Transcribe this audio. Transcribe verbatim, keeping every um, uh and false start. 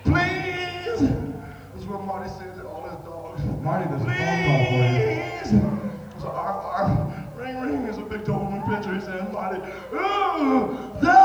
Please. That's what Marty says to all his dogs. Marty, there's a phone call for you. Please. So arf, arf. Ring, ring. There's a big Doberman picture. He says, Marty, oh,